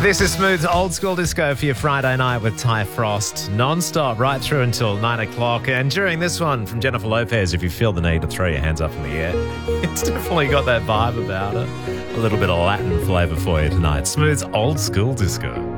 This is Smooth Old School Disco for your Friday night with Ty Frost, non-stop right through until 9 o'clock. And during this one from Jennifer Lopez, if you feel the need to throw your hands up in the air, it's definitely got that vibe about it. A little bit of Latin flavour for you tonight. Smooth Old School Disco.